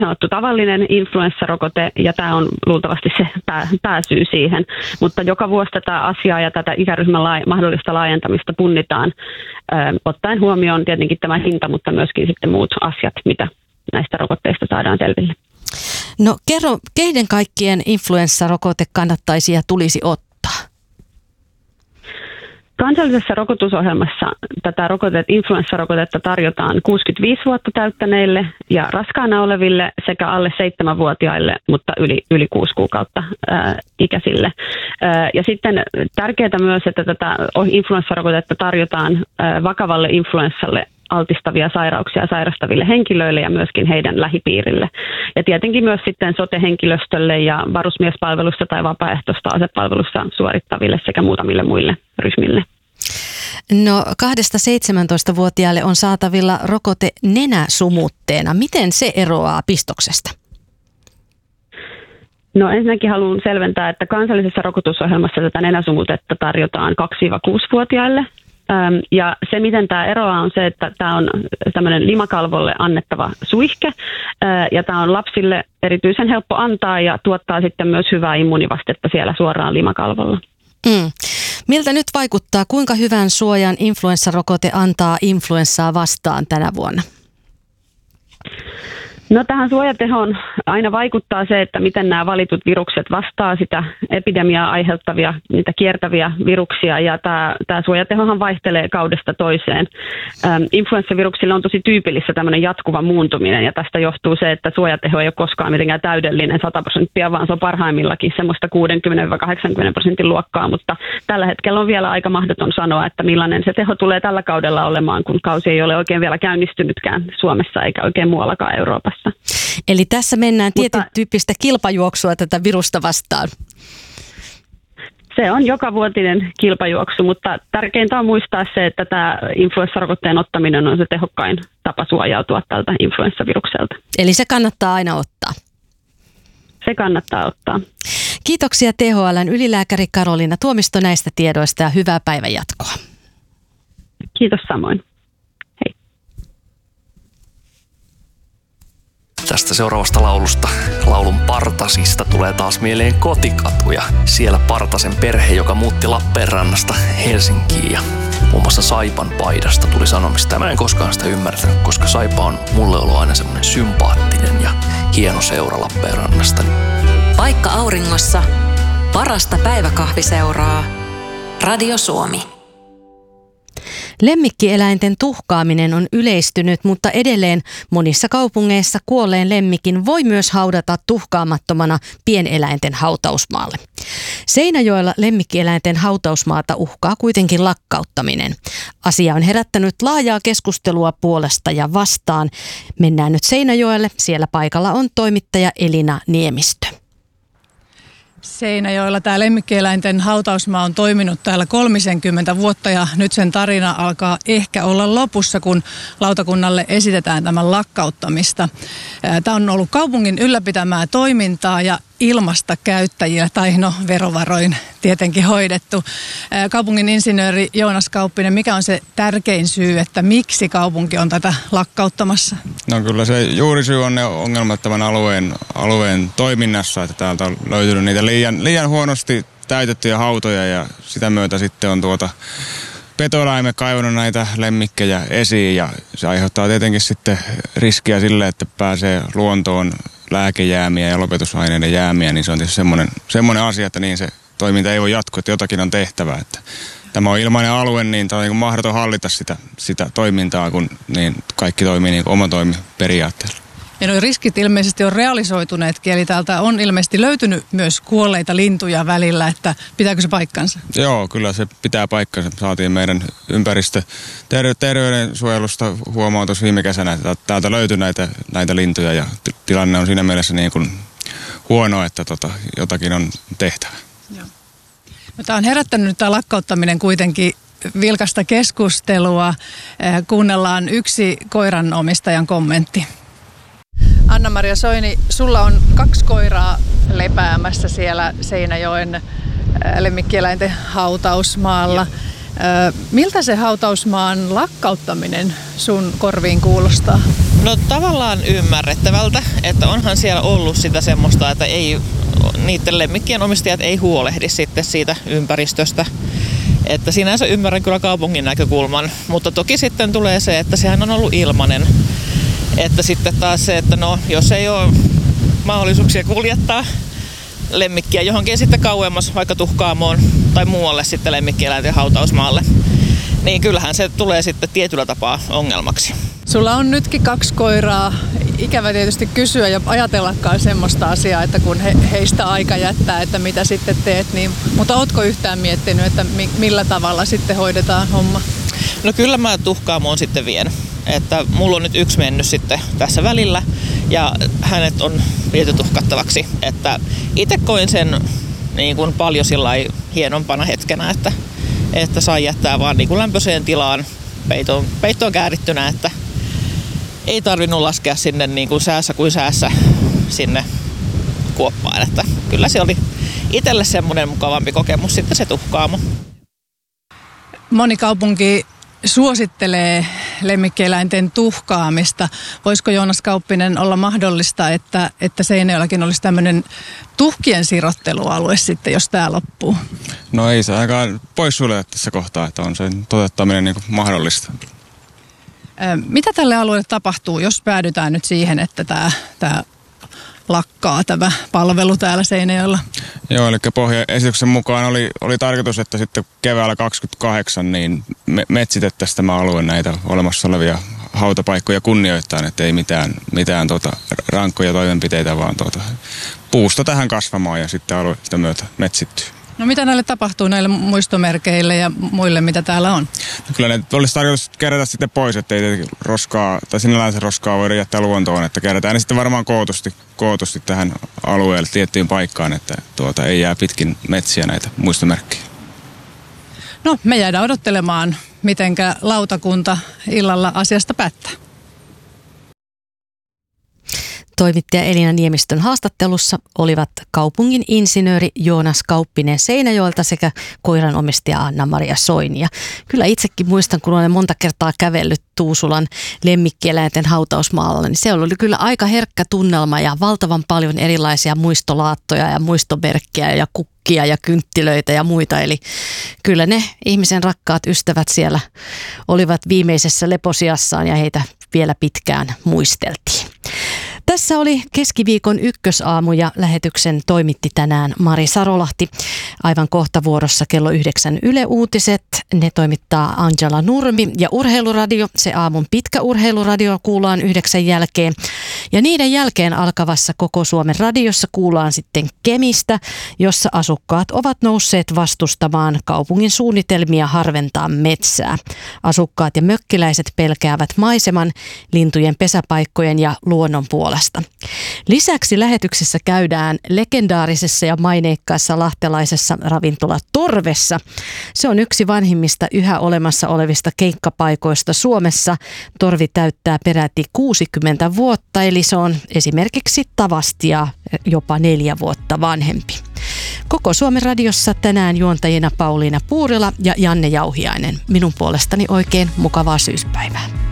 sanottu tavallinen influenssarokote, ja tämä on luultavasti se pääsyy siihen. Mutta joka vuosi tätä asiaa ja tätä ikäryhmän mahdollista laajentamista punnitaan, ottaen huomioon tietenkin tämä hinta, mutta myöskin sitten muut asiat, mitä näistä rokotteista saadaan selville. No kerro, keiden kaikkien influenssarokote kannattaisi ja tulisi ottaa? Kansallisessa rokotusohjelmassa tätä influenssarokotetta tarjotaan 65 vuotta täyttäneille ja raskaana oleville sekä alle 7-vuotiaille, mutta yli 6 kuukautta ikäisille. Ja sitten tärkeää myös, että tätä influenssarokotetta tarjotaan vakavalle influenssalle altistavia sairauksia sairastaville henkilöille ja myöskin heidän lähipiirille. Ja tietenkin myös sitten sote-henkilöstölle ja varusmiespalvelusta tai vapaaehtoista asepalvelusta suorittaville sekä muutamille muille ryhmille. No 2-17-vuotiaille on saatavilla rokote nenäsumutteena. Miten se eroaa pistoksesta? No ensinnäkin haluan selventää, että kansallisessa rokotusohjelmassa tätä nenäsumutetta tarjotaan 2-6-vuotiaille. Ja se, miten tämä eroaa, on se, että tämä on tämmöinen limakalvolle annettava suihke, ja tämä on lapsille erityisen helppo antaa ja tuottaa sitten myös hyvää immuunivastetta siellä suoraan limakalvolla. Miltä nyt vaikuttaa, kuinka hyvän suojan influenssarokote antaa influenssaa vastaan tänä vuonna? No tähän suojatehoon aina vaikuttaa se, että miten nämä valitut virukset vastaa sitä epidemiaa aiheuttavia, niitä kiertäviä viruksia, ja tämä suojatehohan vaihtelee kaudesta toiseen. Influenssaviruksille on tosi tyypillistä tämmöinen jatkuva muuntuminen, ja tästä johtuu se, että suojateho ei ole koskaan mitenkään täydellinen 100%, vaan se on parhaimmillakin semmoista 60-80% luokkaa, mutta tällä hetkellä on vielä aika mahdoton sanoa, että millainen se teho tulee tällä kaudella olemaan, kun kausi ei ole oikein vielä käynnistynytkään Suomessa eikä oikein muuallakaan Euroopassa. Eli tässä mennään tietyn tyyppistä kilpajuoksua tätä virusta vastaan. Se on jokavuotinen kilpajuoksu, mutta tärkeintä on muistaa se, että tämä influenssarokotteen ottaminen on se tehokkain tapa suojautua tältä influenssavirukselta. Eli se kannattaa aina ottaa? Se kannattaa ottaa. Kiitoksia THL:n ylilääkäri Karoliina Tuomisto näistä tiedoista ja hyvää päivänjatkoa. Kiitos samoin. Tästä seuraavasta laulusta, laulun Partasista, tulee taas mieleen kotikatu ja siellä Partasen perhe, joka muutti Lappeenrannasta Helsinkiin ja muun muassa Saipan paidasta tuli sanomista. Mä en koskaan sitä ymmärtänyt, koska Saipa on mulle ollut aina semmoinen sympaattinen ja hieno seura Lappeenrannasta. Vaikka auringossa, parasta päiväkahviseuraa. Radio Suomi. Lemmikkieläinten tuhkaaminen on yleistynyt, mutta edelleen monissa kaupungeissa kuolleen lemmikin voi myös haudata tuhkaamattomana pieneläinten hautausmaalle. Seinäjoella lemmikkieläinten hautausmaata uhkaa kuitenkin lakkauttaminen. Asia on herättänyt laajaa keskustelua puolesta ja vastaan. Mennään nyt Seinäjoelle. Siellä paikalla on toimittaja Elina Niemistö. Seinäjoella tämä lemmikkieläinten hautausmaa on toiminut täällä 30 vuotta ja nyt sen tarina alkaa ehkä olla lopussa, kun lautakunnalle esitetään tämän lakkauttamista. Tämä on ollut kaupungin ylläpitämää toimintaa ja ilmasta käyttäjillä, tai verovaroin tietenkin hoidettu. Kaupungin insinööri Joonas Kauppinen, mikä on se tärkein syy, että miksi kaupunki on tätä lakkauttamassa? No kyllä se juurisyy on ne ongelmat tämän alueen toiminnassa, että täältä on löytynyt niitä liian huonosti täytettyjä hautoja ja sitä myötä sitten on petoeläimet kaivannut näitä lemmikkejä esiin ja se aiheuttaa tietenkin sitten riskiä sille, että pääsee luontoon lääkejäämiä ja lopetusaineiden jäämiä, niin se on tietysti semmoinen asia, että niin se toiminta ei voi jatkua, että jotakin on tehtävä. Että tämä on ilmainen alue, niin tämä on niin mahdoton hallita sitä toimintaa, kun niin kaikki toimii niin omatoimiperiaatteella. Ja nuo riskit ilmeisesti on realisoituneetkin, eli täältä on ilmeisesti löytynyt myös kuolleita lintuja välillä, että pitääkö se paikkansa? Joo, kyllä se pitää paikkansa. Saatiin meidän terveydensuojelusta huomautus viime kesänä, että täältä löytyi näitä lintuja ja tilanne on siinä mielessä niin kuin huono, että jotakin on tehtävä. Joo. No, tämä on herättänyt tämä lakkauttaminen kuitenkin vilkasta keskustelua. Kuunnellaan yksi koiranomistajan kommentti. Anna-Maria Soini, sulla on 2 koiraa lepäämässä siellä Seinäjoen lemmikkieläinten hautausmaalla. Miltä se hautausmaan lakkauttaminen sun korviin kuulostaa? No tavallaan ymmärrettävältä, että onhan siellä ollut sitä semmoista, että niiden lemmikkien omistajat ei huolehdi sitten siitä ympäristöstä. Että sinänsä ymmärrän kyllä kaupungin näkökulman, mutta toki sitten tulee se, että sehän on ollut ilmainen. Että sitten taas se, että no jos ei ole mahdollisuuksia kuljettaa lemmikkiä johonkin sitten kauemmas, vaikka Tuhkaamoon tai muualle sitten lemmikkieläinten hautausmaalle, niin kyllähän se tulee sitten tietyllä tapaa ongelmaksi. Sulla on nytkin 2 koiraa. Ikävä tietysti kysyä ja ajatellakaan semmoista asiaa, että kun heistä aika jättää, että mitä sitten teet. Niin, mutta ootko yhtään miettinyt, että millä tavalla sitten hoidetaan homma? No kyllä mä Tuhkaamoon sitten vien. Että mulla on nyt 1 mennyt sitten tässä välillä ja hänet on viety tuhkattavaksi. Että itse koin sen niin kuin paljon sillai hienompana hetkenä, että sai jättää vaan niin kuin lämpöiseen tilaan peittoon käärittynä, että ei tarvinnut laskea sinne niin kuin säässä kuin säässä sinne kuoppaan. Että kyllä se oli itselle semmoinen mukavampi kokemus sitten se Tuhkaamo. Moni kaupunki suosittelee lemmikkieläinten tuhkaamista. Voisiko Joonas Kauppinen olla mahdollista, että Seinäjoellakin olisi tämmöinen tuhkien sirottelualue sitten, jos tämä loppuu? No ei se ainakaan poissuljeta tässä kohtaa, että on sen toteuttaminen niin kuin mahdollista. Mitä tälle alueelle tapahtuu, jos päädytään nyt siihen, että tämä lakkaa tämä palvelu täällä Seinäjoella? Joo, eli pohjaesityksen mukaan oli tarkoitus, että sitten keväällä 2028 niin metsitettäisiin tämä alue näitä olemassa olevia hautapaikkoja kunnioittain, että ei mitään rankkoja toimenpiteitä, vaan puusta tähän kasvamaan ja sitten alue sitä myötä metsittyy. No mitä näille tapahtuu näille muistomerkeille ja muille, mitä täällä on? No kyllä ne olisi tarkoitus kerätä sitten pois, ettei roskaa, tai sinällään se roskaa voida jättää luontoon, että kerätään ne sitten varmaan kootusti tähän alueelle tiettyyn paikkaan, että ei jää pitkin metsiä näitä muistomerkkejä. No me jäädään odottelemaan, mitenkä lautakunta illalla asiasta päättää. Toimittaja Elina Niemistön haastattelussa olivat kaupungin insinööri Joonas Kauppinen Seinäjoelta sekä koiranomistaja Anna-Maria Soini. Ja kyllä itsekin muistan, kun olen monta kertaa kävellyt Tuusulan lemmikkieläinten hautausmaalla, niin se oli kyllä aika herkkä tunnelma ja valtavan paljon erilaisia muistolaattoja ja muistomerkkejä ja kukkia ja kynttilöitä ja muita. Eli kyllä ne ihmisen rakkaat ystävät siellä olivat viimeisessä leposiassaan ja heitä vielä pitkään muisteltiin. Tässä oli keskiviikon ykkösaamu ja lähetyksen toimitti tänään Mari Sarolahti. Aivan kohta vuorossa kello 9 Yle Uutiset. Ne toimittaa Angela Nurmi ja Urheiluradio. Se aamun pitkä urheiluradio kuullaan 9 jälkeen. Ja niiden jälkeen alkavassa Koko Suomen radiossa kuullaan sitten Kemistä, jossa asukkaat ovat nousseet vastustamaan kaupungin suunnitelmia harventaa metsää. Asukkaat ja mökkiläiset pelkäävät maiseman, lintujen pesäpaikkojen ja luonnon puolesta. Lisäksi lähetyksessä käydään legendaarisessa ja maineikkaassa lahtelaisessa ravintola Torvessa. Se on yksi vanhimmista yhä olemassa olevista keikkapaikoista Suomessa. Torvi täyttää peräti 60 vuotta, eli se on esimerkiksi Tavastia jopa 4 vuotta vanhempi. Koko Suomen radiossa tänään juontajina Pauliina Puurila ja Janne Jauhiainen. Minun puolestani oikein mukavaa syyspäivää.